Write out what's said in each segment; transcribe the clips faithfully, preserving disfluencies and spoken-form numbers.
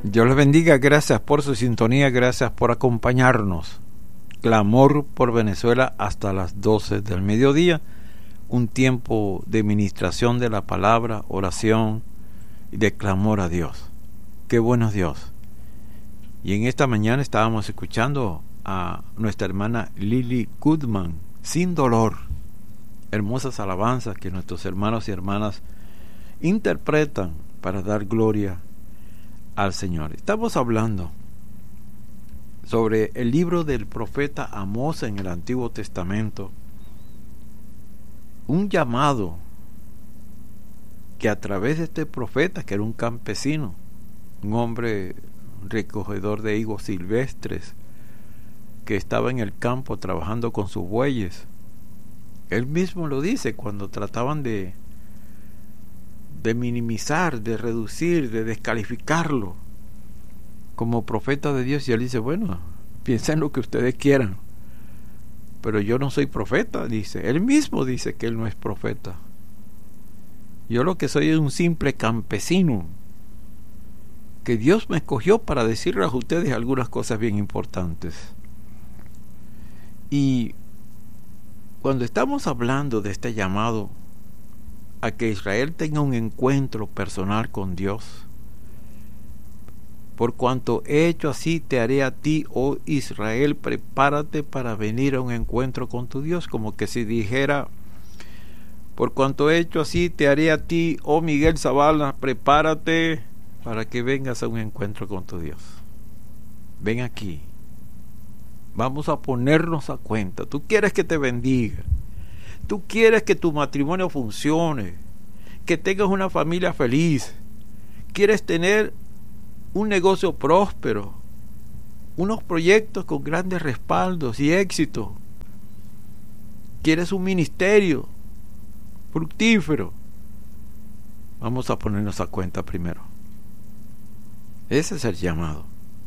Dios les bendiga, gracias por su sintonía, gracias por acompañarnos. Clamor por Venezuela hasta las doce del mediodía, un tiempo de ministración de la palabra, oración y de clamor a Dios. Qué bueno es Dios. Y en esta mañana estábamos escuchando a nuestra hermana Lily Goodman, Sin Dolor. Hermosas alabanzas que nuestros hermanos y hermanas interpretan para dar gloria al Señor. Estamos hablando sobre el libro del profeta Amós en el Antiguo Testamento, un llamado que a través de este profeta, que era un campesino, un hombre recogedor de higos silvestres, que estaba en el campo trabajando con sus bueyes, él mismo lo dice cuando trataban de de minimizar, de reducir, de descalificarlo como profeta de Dios, y él dice, bueno, piensen lo que ustedes quieran, pero yo no soy profeta, dice. Él mismo dice que él no es profeta. Yo lo que soy es un simple campesino que Dios me escogió para decirles a ustedes algunas cosas bien importantes. Y cuando estamos hablando de este llamado a que Israel tenga un encuentro personal con Dios, por cuanto he hecho así, te haré a ti, oh Israel, prepárate para venir a un encuentro con tu Dios. Como que si dijera, por cuanto he hecho así, te haré a ti, oh Miguel Zavala, prepárate para que vengas a un encuentro con tu Dios. Ven aquí, vamos a ponernos a cuenta. Tú quieres que te bendiga, tú quieres que tu matrimonio funcione, que tengas una familia feliz, quieres tener un negocio próspero, unos proyectos con grandes respaldos y éxito, quieres un ministerio fructífero. Vamos a ponernos a cuenta primero. Ese es el llamado.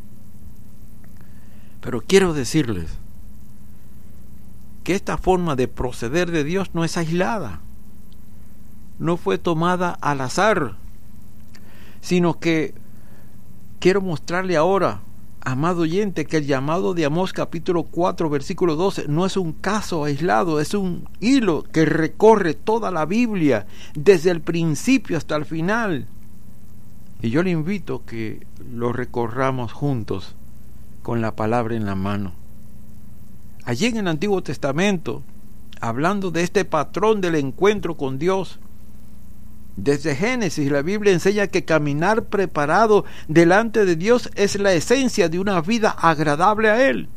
Pero quiero decirles que esta forma de proceder de Dios no es aislada, no fue tomada al azar, sino que quiero mostrarle ahora, amado oyente, que el llamado de Amós capítulo cuatro versículo doce no es un caso aislado, es un hilo que recorre toda la Biblia desde el principio hasta el final. Y yo le invito a que lo recorramos juntos con la palabra en la mano. Allí en el Antiguo Testamento, hablando de este patrón del encuentro con Dios, desde Génesis la Biblia enseña que caminar preparado delante de Dios es la esencia de una vida agradable a Él.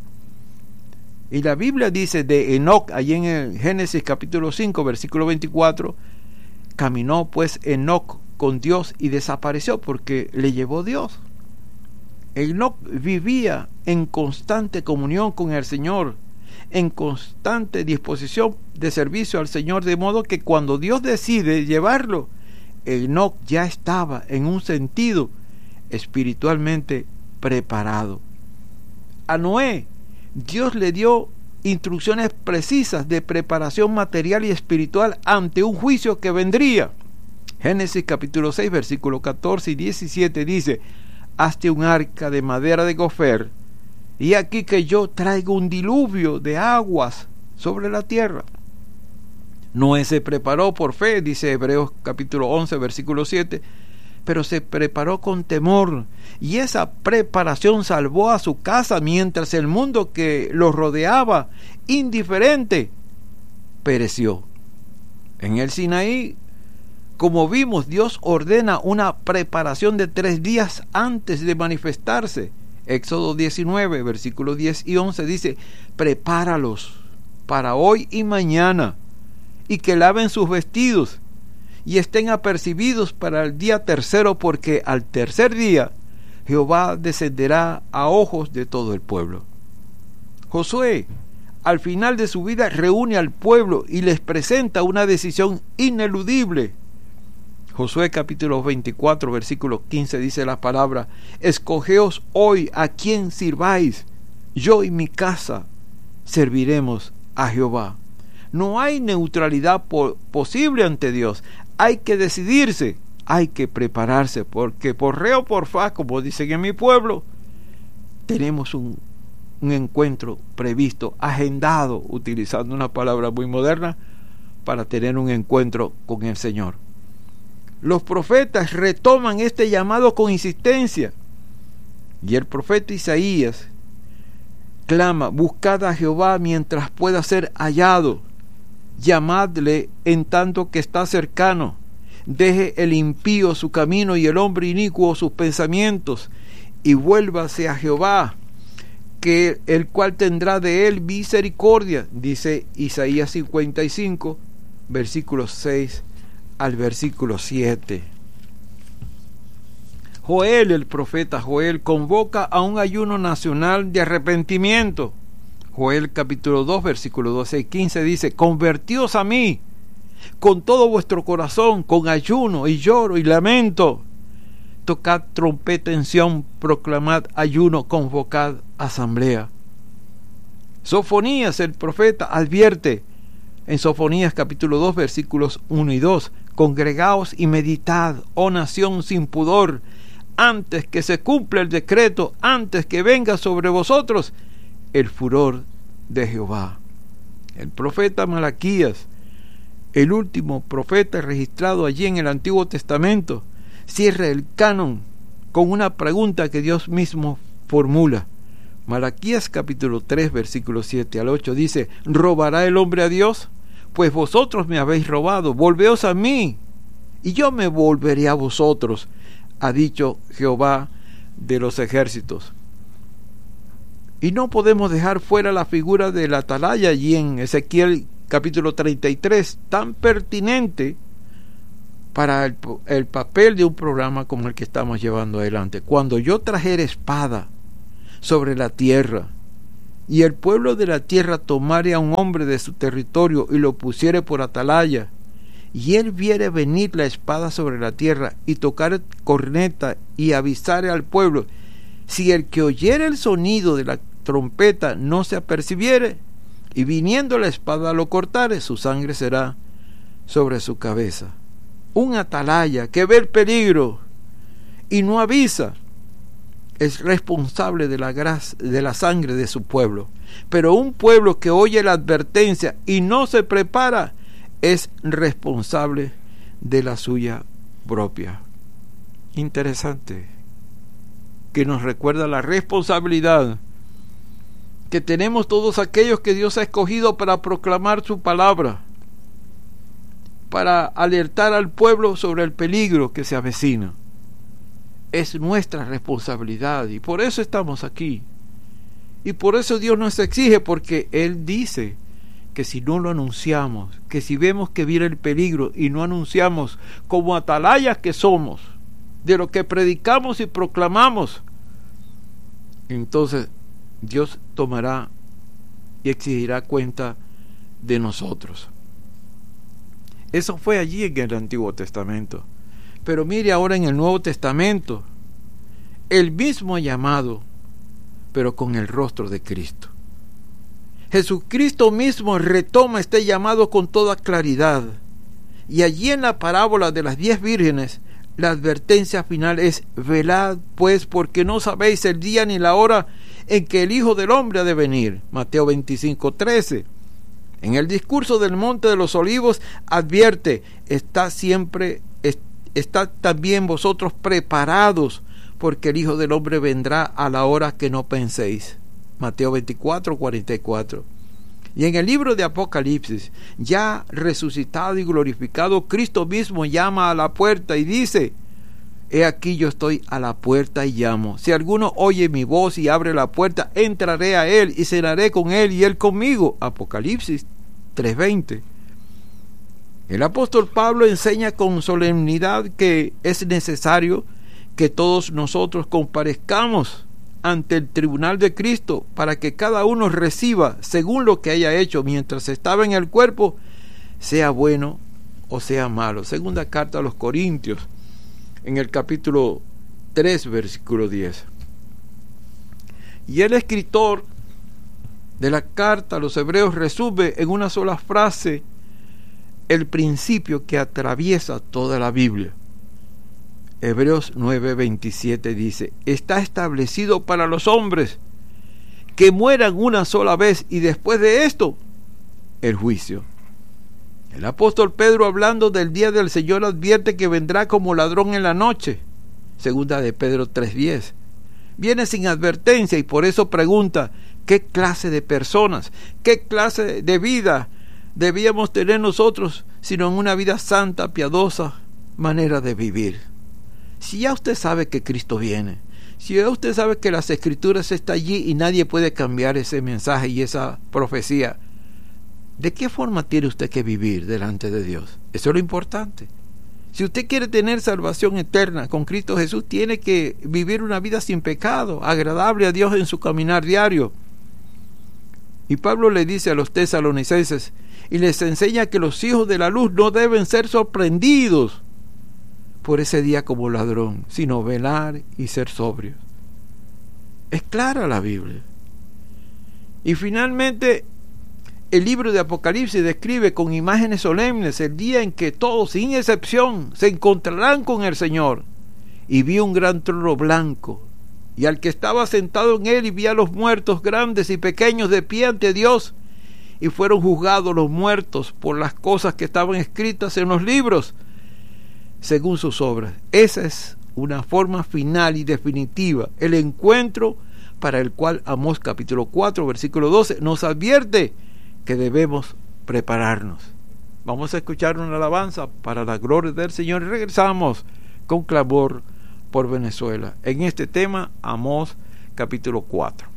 Y la Biblia dice de Enoc, allí en el Génesis capítulo cinco versículo veinticuatro, caminó pues Enoc con Dios y desapareció porque le llevó Dios. Enoc vivía en constante comunión con el Señor, en constante disposición de servicio al Señor, de modo que cuando Dios decide llevarlo, Enoc ya estaba en un sentido espiritualmente preparado. A Noé, Dios le dio instrucciones precisas de preparación material y espiritual ante un juicio que vendría. Génesis capítulo seis versículos catorce y diecisiete dice, hazte un arca de madera de gofer, y aquí que yo traigo un diluvio de aguas sobre la tierra. Noé se preparó por fe, dice Hebreos capítulo once versículo siete, pero se preparó con temor, y esa preparación salvó a su casa, mientras el mundo que lo rodeaba, indiferente, pereció. En el Sinaí, como vimos, Dios ordena una preparación de tres días antes de manifestarse. Éxodo diecinueve, versículos diez y once dice, prepáralos para hoy y mañana, y que laven sus vestidos, y estén apercibidos para el día tercero, porque al tercer día Jehová descenderá a ojos de todo el pueblo. Josué, al final de su vida, reúne al pueblo y les presenta una decisión ineludible. Josué capítulo veinticuatro versículo quince dice la palabra, escogeos hoy a quién sirváis, yo y mi casa serviremos a Jehová. No hay neutralidad po- posible ante Dios, hay que decidirse hay que prepararse, porque por re o por fa, como dicen en mi pueblo, tenemos un, un encuentro previsto, agendado, utilizando una palabra muy moderna, para tener un encuentro con el Señor. Los profetas retoman este llamado con insistencia, y el profeta Isaías clama: buscad a Jehová mientras pueda ser hallado, llamadle en tanto que está cercano. Deje el impío su camino y el hombre inicuo sus pensamientos, y vuélvase a Jehová, que el cual tendrá de él misericordia, dice Isaías cincuenta y cinco, versículos seis al versículo siete. Joel, el profeta Joel, convoca a un ayuno nacional de arrepentimiento. Joel capítulo dos, versículos doce y quince dice: convertíos a mí con todo vuestro corazón, con ayuno y lloro y lamento. Tocad trompeta en Sión, proclamad ayuno, convocad asamblea. Sofonías, el profeta, advierte en Sofonías capítulo dos, versículos uno y dos: congregaos y meditad, oh nación sin pudor, antes que se cumpla el decreto, antes que venga sobre vosotros el furor de Jehová. El profeta Malaquías, el último profeta registrado allí en el Antiguo Testamento, cierra el canon con una pregunta que Dios mismo formula. Malaquías capítulo tres, versículos siete al ocho dice: ¿robará el hombre a Dios? Pues vosotros me habéis robado. Volveos a mí, y yo me volveré a vosotros, ha dicho Jehová de los ejércitos. Y no podemos dejar fuera la figura del atalaya allí en Ezequiel capítulo treinta y tres, tan pertinente para el, el papel de un programa como el que estamos llevando adelante. Cuando yo trajera espada sobre la tierra, y el pueblo de la tierra tomare a un hombre de su territorio y lo pusiere por atalaya, y él viere venir la espada sobre la tierra, y tocar corneta y avisare al pueblo, si el que oyere el sonido de la trompeta no se apercibiere, y viniendo la espada lo cortare, su sangre será sobre su cabeza. Un atalaya que ve el peligro y no avisa es responsable de la grasa, de la sangre de su pueblo. Pero un pueblo que oye la advertencia y no se prepara es responsable de la suya propia. Interesante, que nos recuerda la responsabilidad que tenemos todos aquellos que Dios ha escogido para proclamar su palabra, para alertar al pueblo sobre el peligro que se avecina. Es nuestra responsabilidad, y por eso estamos aquí. Y por eso Dios nos exige, porque Él dice que si no lo anunciamos, que si vemos que viene el peligro y no anunciamos como atalayas que somos, de lo que predicamos y proclamamos, entonces Dios tomará y exigirá cuenta de nosotros. Eso fue allí en el Antiguo Testamento. Pero mire ahora en el Nuevo Testamento, el mismo llamado, pero con el rostro de Cristo. Jesucristo mismo retoma este llamado con toda claridad. Y allí en la parábola de las diez vírgenes, la advertencia final es: velad pues, porque no sabéis el día ni la hora en que el Hijo del Hombre ha de venir. Mateo veinticinco, trece. En el discurso del Monte de los Olivos advierte: está siempre, est, estad también vosotros preparados, porque el Hijo del Hombre vendrá a la hora que no penséis. Mateo veinticuatro, cuarenta y cuatro. Y en el libro de Apocalipsis, ya resucitado y glorificado, Cristo mismo llama a la puerta y dice: he aquí yo estoy a la puerta y llamo. Si alguno oye mi voz y abre la puerta, entraré a él y cenaré con él y él conmigo. Apocalipsis tres veinte. El apóstol Pablo enseña con solemnidad que es necesario que todos nosotros comparezcamos ante el tribunal de Cristo, para que cada uno reciba según lo que haya hecho mientras estaba en el cuerpo, sea bueno o sea malo. Segunda carta a los Corintios, en el capítulo tres, versículo diez. Y el escritor de la carta a los Hebreos resume en una sola frase el principio que atraviesa toda la Biblia. Hebreos nueve veintisiete dice: está establecido para los hombres que mueran una sola vez, y después de esto el juicio. El apóstol Pedro, hablando del día del Señor, advierte que vendrá como ladrón en la noche. Segunda de Pedro tres diez. Viene sin advertencia, y por eso pregunta: ¿qué clase de personas, qué clase de vida debíamos tener nosotros, sino en una vida santa, piadosa, manera de vivir? Si ya usted sabe que Cristo viene, si ya usted sabe que las Escrituras están allí y nadie puede cambiar ese mensaje y esa profecía, ¿de qué forma tiene usted que vivir delante de Dios? Eso es lo importante. Si usted quiere tener salvación eterna con Cristo Jesús, tiene que vivir una vida sin pecado, agradable a Dios en su caminar diario. Y Pablo le dice a los tesalonicenses y les enseña que los hijos de la luz no deben ser sorprendidos por ese día como ladrón, sino velar y ser sobrios. Es clara la Biblia. Y finalmente, el libro de Apocalipsis describe con imágenes solemnes el día en que todos, sin excepción, se encontrarán con el Señor. Y vi un gran trono blanco, y al que estaba sentado en él, y vi a los muertos grandes y pequeños de pie ante Dios, y fueron juzgados los muertos por las cosas que estaban escritas en los libros, según sus obras. Esa es una forma final y definitiva, el encuentro para el cual Amós capítulo cuatro versículo doce nos advierte que debemos prepararnos. Vamos a escuchar una alabanza para la gloria del Señor y regresamos con clamor por Venezuela en este tema, Amós capítulo cuatro.